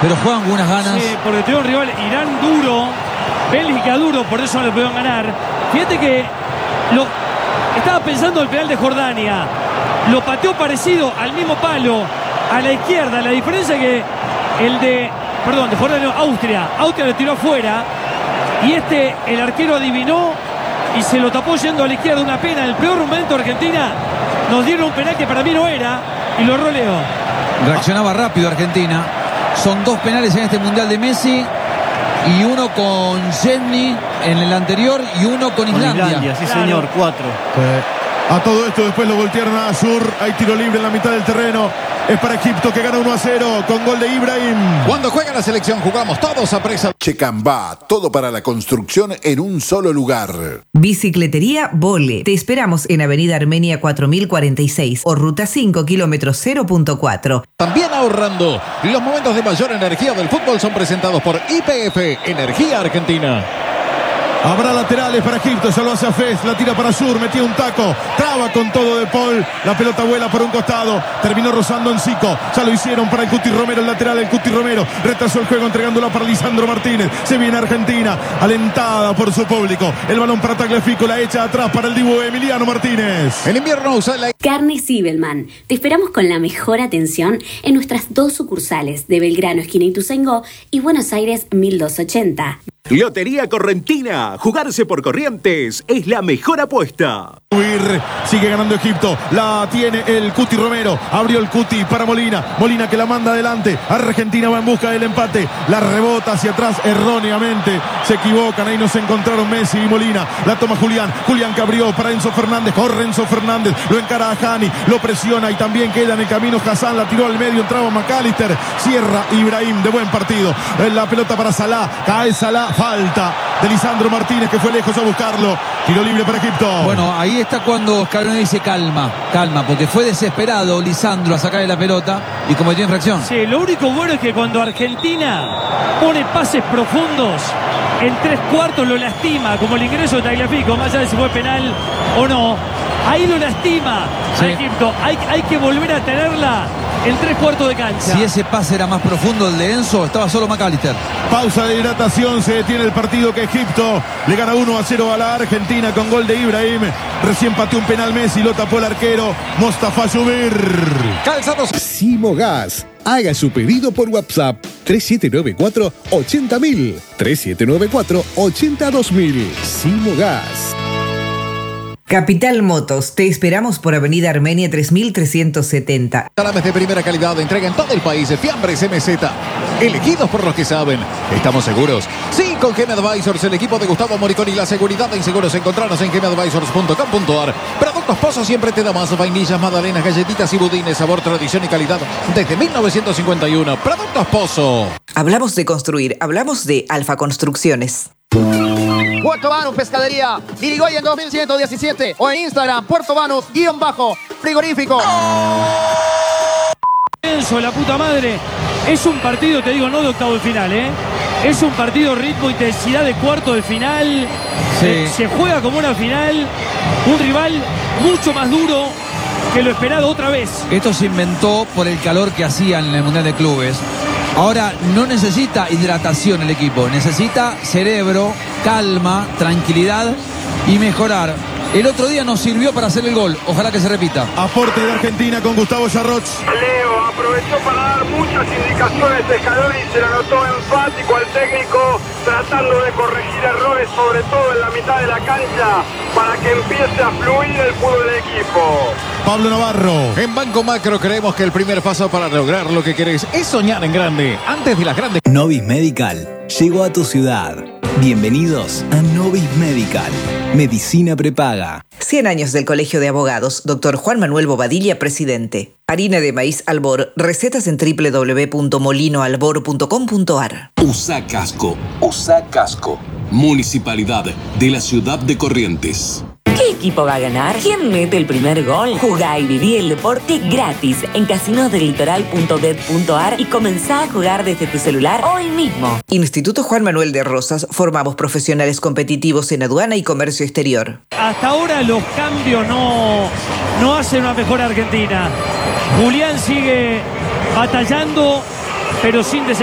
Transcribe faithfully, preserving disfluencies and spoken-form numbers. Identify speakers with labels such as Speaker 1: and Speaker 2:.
Speaker 1: pero juegan con unas ganas.
Speaker 2: Sí, porque tuvo un rival Irán duro, Bélgica duro, por eso no le pudieron ganar. Fíjate que lo, estaba pensando el penal de Jordania. Lo pateó parecido al mismo palo, a la izquierda. La diferencia es que el de, perdón, de Jordania, Austria. Austria le tiró afuera. Y este, el arquero adivinó y se lo tapó yendo a la izquierda. Una pena. En el peor momento de Argentina nos dieron un penal que para mí no era y lo roleó.
Speaker 1: Reaccionaba rápido Argentina. Son dos penales en este Mundial de Messi. Y uno con Szczęsny en el anterior y uno con Islandia.
Speaker 3: Con Islandia, sí,
Speaker 2: claro.
Speaker 3: señor, cuatro.
Speaker 4: Sí. A todo esto después lo voltearon a Azur. Hay tiro libre en la mitad del terreno. Es para Egipto que gana uno a cero con gol de Ibrahim.
Speaker 5: Cuando juega la selección jugamos todos a presa.
Speaker 6: Checambá, todo para la construcción en un solo lugar.
Speaker 7: Bicicletería Vole. Te esperamos en Avenida Armenia cuatro mil cuarenta y seis o Ruta cinco, kilómetros cero punto cuatro.
Speaker 5: También ahorrando. Los momentos de mayor energía del fútbol son presentados por Y P F, Energía Argentina.
Speaker 4: Habrá laterales para Egipto, ya lo hace Fez, la tira para Sur, metía un taco, traba con todo de Paul, la pelota vuela por un costado, terminó rozando en Zico, ya lo hicieron para el Cuti Romero, el lateral, el Cuti Romero, retrasó el juego entregándola para Lisandro Martínez, se viene Argentina, alentada por su público, el balón para Tagliafico, la echa atrás para el Dibu Emiliano Martínez.
Speaker 5: En invierno usa la...
Speaker 8: Carne Zibelman. Te esperamos con la mejor atención en nuestras dos sucursales de Belgrano, esquina Ituzaingó y Buenos Aires mil doscientos ochenta.
Speaker 9: Lotería Correntina. Jugarse por Corrientes es la mejor apuesta.
Speaker 4: Sigue ganando Egipto. La tiene el Cuti Romero. Abrió el Cuti para Molina. Molina que la manda adelante. Argentina va en busca del empate. La rebota hacia atrás erróneamente. Se equivocan. Ahí no se encontraron Messi y Molina. La toma Julián. Julián que abrió para Enzo Fernández. Corre Enzo Fernández. Lo encara a Hani. Lo presiona y también queda en el camino Hassan. La tiró al medio. Entraba McAllister. Cierra Ibrahim de buen partido. La pelota para Salah. Cae Salah. Falta de Lisandro Martínez que fue lejos a buscarlo. Tiro libre para Egipto.
Speaker 1: Bueno, ahí está cuando Scaloni dice calma, calma, porque fue desesperado Lisandro a sacarle la pelota y cometió infracción.
Speaker 2: Sí, lo único bueno es que cuando Argentina pone pases profundos, en tres cuartos lo lastima, como el ingreso de Tagliafico, más allá de si fue penal o no. Ahí lo lastima
Speaker 1: sí.
Speaker 2: a Egipto. Hay, hay que volver a tenerla en tres cuartos de cancha.
Speaker 1: Si ese pase era más profundo el de Enzo, estaba solo McAllister.
Speaker 4: Pausa de hidratación, se detiene el partido que Egipto le gana uno a cero a la Argentina con gol de Ibrahim. Recién pateó un penal Messi, lo tapó el arquero Mostafa Zubir.
Speaker 5: Calzados.
Speaker 10: Simogas. Haga su pedido por WhatsApp tres siete nueve cuatro, ochenta mil, tres siete nueve cuatro, ochenta dos mil. Simogas.
Speaker 7: Capital Motos, te esperamos por Avenida Armenia tres mil trescientos setenta.
Speaker 5: Salames de primera calidad, entrega en todo el país, Fiambres M Z. Elegidos por los que saben. ¿Estamos seguros? Sí, con Geme Advisors, el equipo de Gustavo Moriconi y la seguridad en seguros. Encontrarnos en geme advisors punto com punto a r. Productos Pozo siempre te da más. Vainillas, magdalenas, galletitas y budines. Sabor, tradición y calidad desde mil novecientos cincuenta y uno. Productos Pozo.
Speaker 7: Hablamos de construir, hablamos de Alfa Construcciones.
Speaker 11: Puerto Banús Pescadería, Irigoyen dos mil ciento diecisiete o en Instagram, Puerto Banús, guión bajo, frigorífico.
Speaker 2: Enzo, la puta madre, es un partido, te digo, no de octavo de final, ¿eh? Es un partido ritmo, intensidad de cuarto de final.
Speaker 1: Sí.
Speaker 2: Eh, se juega como una final, un rival mucho más duro que lo esperado otra vez.
Speaker 1: Esto se inventó por el calor que hacían en el Mundial de Clubes. Ahora no necesita hidratación el equipo, necesita cerebro, calma, tranquilidad y mejorar. El otro día nos sirvió para hacer el gol, ojalá que se repita.
Speaker 4: Aporte de Argentina con Gustavo Yarroch.
Speaker 12: Leo aprovechó para dar muchas indicaciones de Scaloni y se lo notó enfático al técnico, tratando de corregir errores, sobre todo en la mitad de la cancha, para que empiece a fluir el fútbol del equipo.
Speaker 4: Pablo Navarro.
Speaker 5: En Banco Macro creemos que el primer paso para lograr lo que querés es soñar en grande, antes de las grandes.
Speaker 13: Novis Medical llegó a tu ciudad. Bienvenidos a Novis Medical. Medicina prepaga.
Speaker 7: cien años del Colegio de Abogados, doctor Juan Manuel Bobadilla, presidente. Harina de maíz Albor, recetas en doble u doble u doble u punto molino albor punto com punto a r.
Speaker 14: Usa Casco, Usa Casco. Municipalidad de la ciudad de Corrientes.
Speaker 15: ¿Qué equipo va a ganar? ¿Quién mete el primer gol? Jugá y viví el deporte gratis en casinos del litoral punto bet punto a r y comenzá a jugar desde tu celular hoy mismo.
Speaker 7: Instituto Juan Manuel de Rosas, formamos profesionales competitivos en aduana y comercio exterior.
Speaker 2: Hasta ahora los cambios no, no hacen una mejor Argentina. Julián sigue batallando, pero sin desesperar.